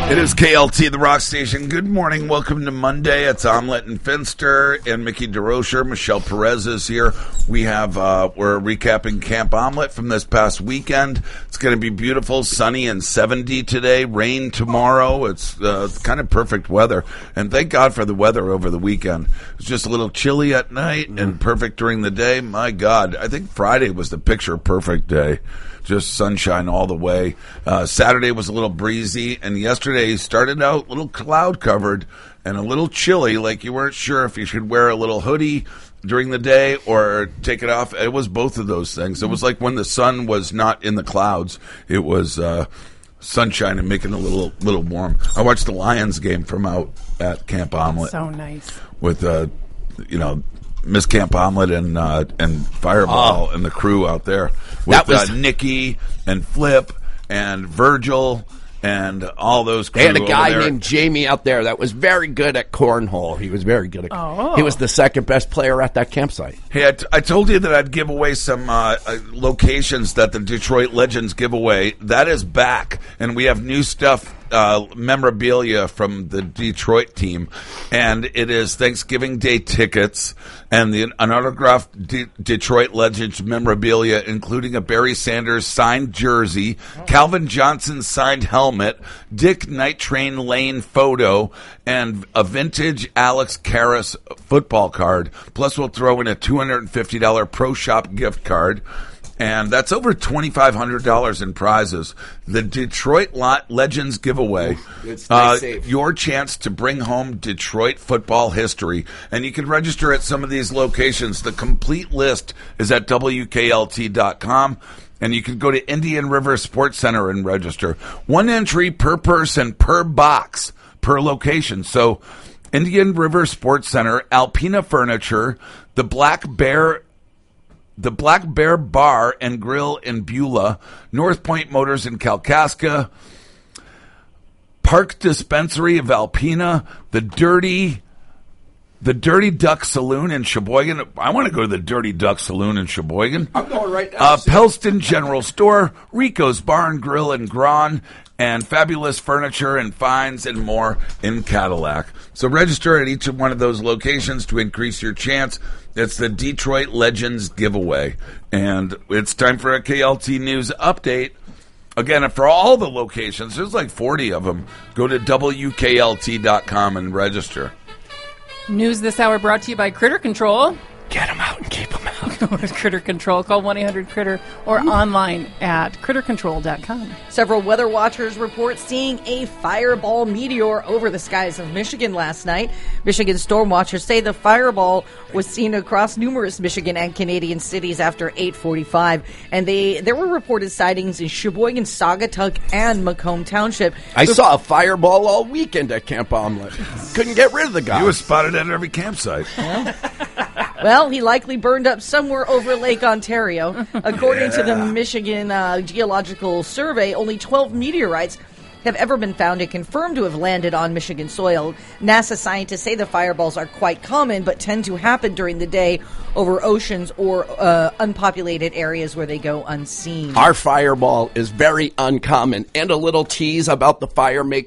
It is KLT, the rock station. Good morning. Welcome to Monday. It's Omelette and Finster and Mickey DeRocher. Michelle Perez is here. We're recapping Camp Omelette from this past weekend. It's going to be beautiful, sunny and 70 today. Rain tomorrow. It's kind of perfect weather. And thank God for the weather over the weekend. It's just a little chilly at night and perfect during the day. My God, I think Friday was the picture perfect day. Just sunshine all the way. Saturday was a little breezy, and yesterday started out a little cloud covered and a little chilly, like you weren't sure if you should wear a little hoodie during the day or take it off. It was both of those things. It was like when the sun was not in the clouds. It was sunshine and making a little warm. I watched the Lions game from out at Camp Omelette. So nice. With Miss Camp Omelette and Fireball and the crew out there. With Nikki and Flip and Virgil and all those crew. They had a guy named Jamie out there that was very good at cornhole. He was very good at He was the second best player at that campsite. Hey, I told you that I'd give away some locations that the Detroit Legends give away. That is back, and we have new stuff. Memorabilia from the Detroit team, and it is Thanksgiving Day tickets and an autographed Detroit Legends memorabilia, including a Barry Sanders signed jersey, Calvin Johnson signed helmet, Dick Night Train Lane photo, and a vintage Alex Karras football card. Plus, we'll throw in a $250 Pro Shop gift card. And that's over $2,500 in prizes. The Detroit Legends giveaway. Your chance to bring home Detroit football history. And you can register at some of these locations. The complete list is at WKLT.com. And you can go to Indian River Sports Center and register. One entry per person, per box, per location. So Indian River Sports Center, Alpina Furniture, the Black Bear Bar and Grill in Beulah, North Point Motors in Kalkaska, Park Dispensary of Alpena, the Dirty Duck Saloon in Sheboygan. I want to go to the Dirty Duck Saloon in Sheboygan. I'm going right now. Pelston General Store, Rico's Bar and Grill in Grawn, and Fabulous Furniture and Finds and more in Cadillac. So register at each of one of those locations to increase your chance. It's the Detroit Legends giveaway. And it's time for a KLT News update. Again, for all the locations, there's like 40 of them. Go to WKLT.com and register. News this hour brought to you by Critter Control. Get them out and keep them out. Go to Critter Control. Call 1-800-CRITTER or online at crittercontrol.com. Several weather watchers report seeing a fireball meteor over the skies of Michigan last night. Michigan storm watchers say the fireball was seen across numerous Michigan and Canadian cities after 8:45, and there were reported sightings in Sheboygan, Saugatuck, and Macomb Township. I saw a fireball all weekend at Camp Omelette. Couldn't get rid of the guy. You were spotted at every campsite. Well, he likely burned up somewhere over Lake Ontario. According to the Michigan Geological Survey, only 12 meteorites have ever been found and confirmed to have landed on Michigan soil. NASA scientists say the fireballs are quite common, but tend to happen during the day over oceans or unpopulated areas where they go unseen. Our fireball is very uncommon. And a little tease about the fire making.